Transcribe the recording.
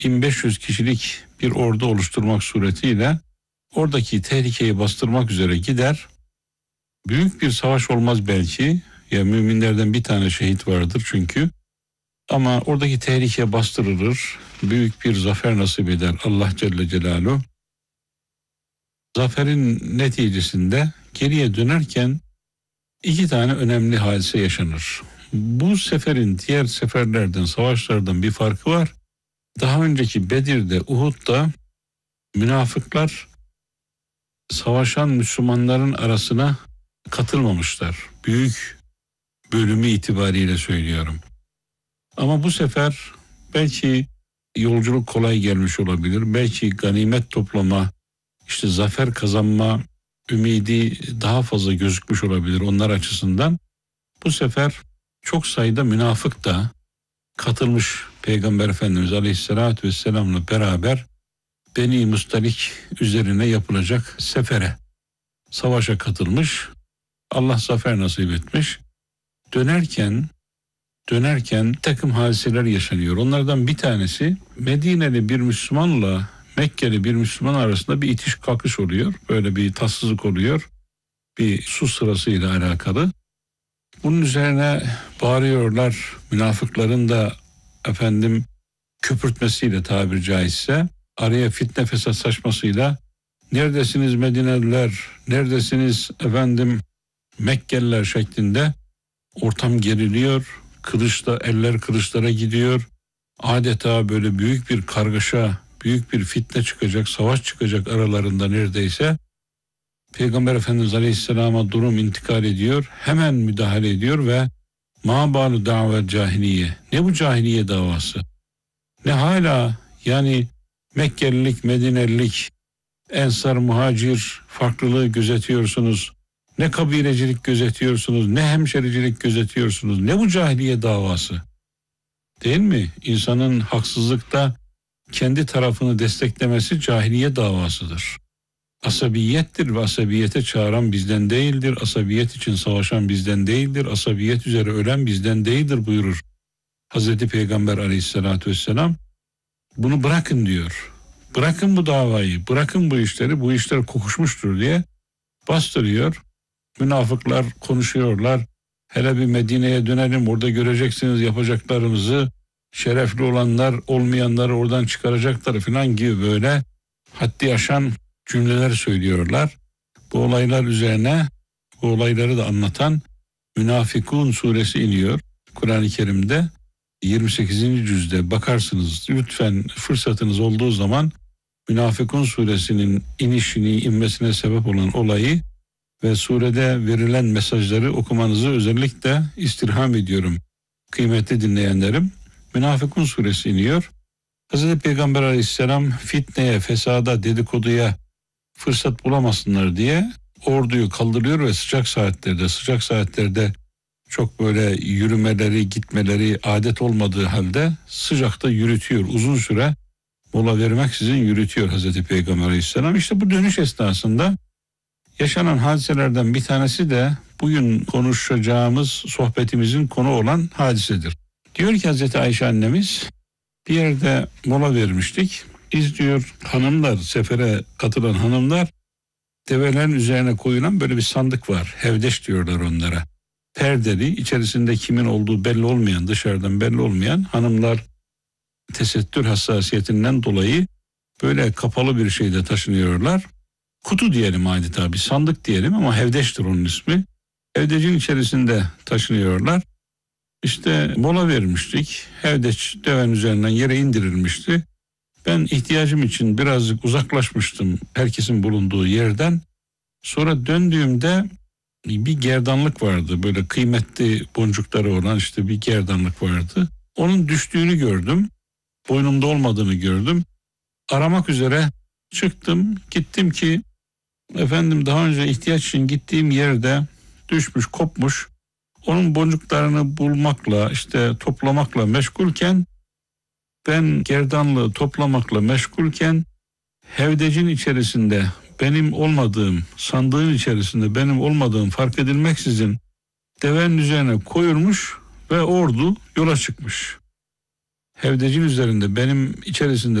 1500 kişilik bir ordu oluşturmak suretiyle oradaki tehlikeyi bastırmak üzere gider. Büyük bir savaş olmaz belki. Ya müminlerden bir tane şehit vardır çünkü. Ama oradaki tehlike bastırılır. Büyük bir zafer nasip eder Allah Celle Celaluhu. Zaferin neticesinde geriye dönerken 2 tane önemli hadise yaşanır. Bu seferin diğer seferlerden, savaşlardan bir farkı var. Daha önceki Bedir'de, Uhud'da münafıklar savaşan Müslümanların arasına katılmamışlar. Büyük bölümü itibariyle söylüyorum. Ama bu sefer belki yolculuk kolay gelmiş olabilir. Belki ganimet toplama, işte zafer kazanma ümidi daha fazla gözükmüş olabilir onlar açısından. Bu sefer çok sayıda münafık da katılmış Peygamber Efendimiz Aleyhisselatü Vesselam'la beraber Beni Mustalik üzerine yapılacak sefere, savaşa katılmış. Allah zafer nasip etmiş. Dönerken takım hadiseler yaşanıyor. Onlardan bir tanesi Medine'li bir Müslümanla Mekkeli bir Müslüman arasında bir itiş kakış oluyor. Böyle bir tatsızlık oluyor. Bir su sırasıyla alakalı. Bunun üzerine bağırıyorlar. Münafıkların da köpürtmesiyle tabiri caizse araya fitne fesat saçmasıyla neredesiniz Medineliler, neredesiniz Mekkeliler şeklinde ortam geriliyor. Eller kılıçlara gidiyor. Adeta böyle büyük bir kargaşa, büyük bir fitne çıkacak, savaş çıkacak aralarında neredeyse. Peygamber Efendimiz Aleyhisselam'a durum intikal ediyor. Hemen müdahale ediyor ve ma balu davet cahiliye. Ne bu cahiliye davası? Ne hala yani Mekkelilik, Medinelilik, Ensar, Muhacir farklılığı gözetiyorsunuz. Ne kabilecilik gözetiyorsunuz, ne hemşericilik gözetiyorsunuz. Ne bu cahiliye davası? Değil mi? İnsanın haksızlıkta kendi tarafını desteklemesi cahiliye davasıdır. Asabiyettir ve asabiyete çağıran bizden değildir. Asabiyet için savaşan bizden değildir. Asabiyet üzere ölen bizden değildir buyurur Hazreti Peygamber Aleyhisselatü Vesselam. Bunu bırakın diyor. Bırakın bu davayı, bırakın bu işleri, bu işler kokuşmuştur diye bastırıyor. Münafıklar konuşuyorlar. Hele bir Medine'ye dönelim, orada göreceksiniz yapacaklarımızı. Şerefli olanlar olmayanları oradan çıkaracaklar falan gibi böyle haddi aşan cümleler söylüyorlar. Bu olaylar üzerine bu olayları da anlatan Münafikun suresi iniyor. Kur'an-ı Kerim'de 28. cüzde bakarsınız lütfen fırsatınız olduğu zaman Münafikun suresinin inmesine sebep olan olayı ve surede verilen mesajları okumanızı özellikle istirham ediyorum. Kıymetli dinleyenlerim, Münafikun suresi iniyor. Hazreti Peygamber Aleyhisselam fitneye, fesada, dedikoduya fırsat bulamasınlar diye orduyu kaldırıyor ve sıcak saatlerde çok böyle yürümeleri, gitmeleri adet olmadığı halde sıcakta yürütüyor. Uzun süre mola vermeksizin yürütüyor Hazreti Peygamber Aleyhisselam. İşte bu dönüş esnasında yaşanan hadiselerden bir tanesi de bugün konuşacağımız sohbetimizin konu olan hadisedir. Diyor ki Hazreti Ayşe annemiz, bir yerde mola vermiştik. Biz diyor hanımlar, sefere katılan hanımlar, develerin üzerine koyulan böyle bir sandık var. Hevdeş diyorlar onlara. Perdeli, içerisinde kimin olduğu belli olmayan, dışarıdan belli olmayan, hanımlar tesettür hassasiyetinden dolayı böyle kapalı bir şeyde taşınıyorlar. Kutu diyelim adeta, bir sandık diyelim ama hevdeştir onun ismi. Hevdecin içerisinde taşınıyorlar. İşte mola vermiştik. Hevdeç devenin üzerinden yere indirilmişti. Ben ihtiyacım için birazcık uzaklaşmıştım herkesin bulunduğu yerden. Sonra döndüğümde bir gerdanlık vardı. Böyle kıymetli boncukları olan işte bir gerdanlık vardı. Onun düştüğünü gördüm. Boynumda olmadığını gördüm. Aramak üzere çıktım. Gittim ki daha önce ihtiyaç için gittiğim yerde düşmüş, kopmuş. Onun boncuklarını bulmakla, işte toplamakla meşgulken, ben gerdanlığı toplamakla meşgulken hevdecin içerisinde benim olmadığım, sandığın içerisinde benim olmadığım fark edilmeksizin devenin üzerine koyulmuş ve ordu yola çıkmış. Hevdecil üzerinde benim içerisinde